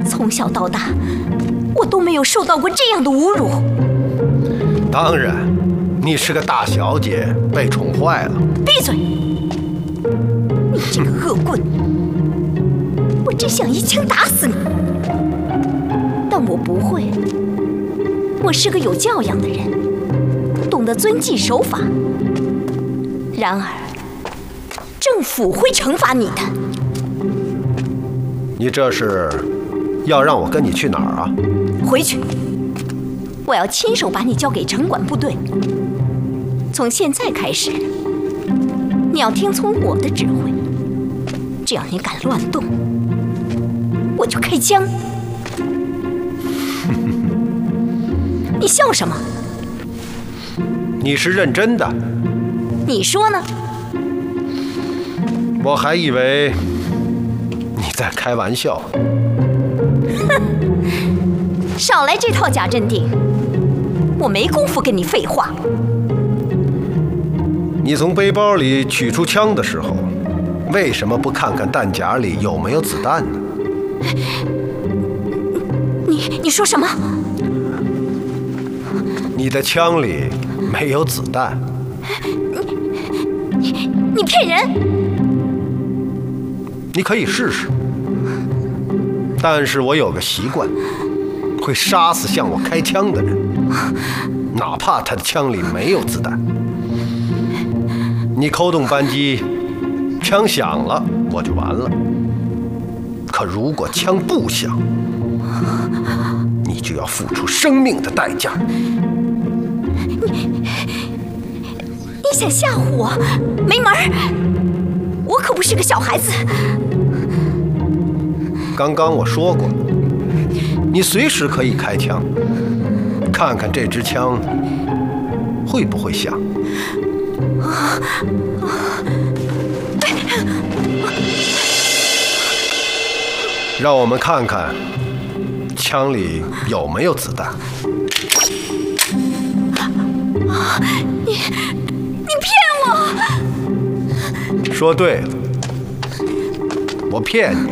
从小到大，我都没有受到过这样的侮辱。 当然，你是个大小姐，被宠坏了。 闭嘴！你这个恶棍！我真想一枪打死你，但我不会。我是个有教养的人，懂得遵纪守法。然而，政府会惩罚你的。 你这是要让我跟你去哪儿啊？ 回去，我要亲手把你交给城管部队。从现在开始，你要听从我的指挥。只要你敢乱动，我就开枪。你笑什么？ 你是认真的？ 你说呢？ 我还以为你在开玩笑。 哼，少来这套假镇定，我没工夫跟你废话。 你从背包里取出枪的时候，为什么不看看弹夹里有没有子弹呢？ 你说什么？ 你的枪里没有子弹。 你骗人！ 你可以试试。但是我有个习惯，会杀死向我开枪的人，哪怕他的枪里没有子弹。你扣动扳机，枪响了，我就完了。可如果枪不响，你就要付出生命的代价。 你想吓唬我？没门儿！我可不是个小孩子。 刚刚我说过，你随时可以开枪，看看这支枪会不会响。让我们看看枪里有没有子弹。 你骗我！ 说对了，我骗你。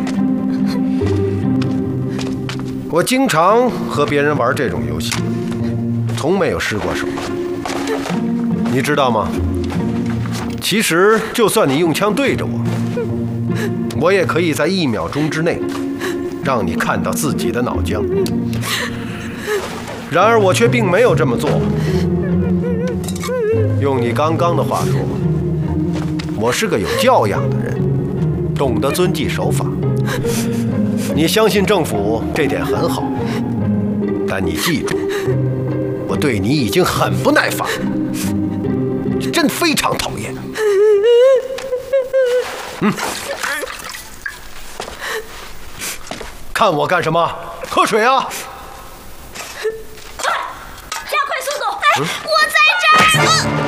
我经常和别人玩这种游戏，从没有失过手。你知道吗？其实就算你用枪对着我，我也可以在1秒钟之内让你看到自己的脑浆。然而我却并没有这么做。用你刚刚的话说，我是个有教养的人，懂得遵纪守法。你相信政府这点很好，但你记住，我对你已经很不耐烦，真非常讨厌。看我干什么？喝水啊！ 快，加快速度！我在这儿！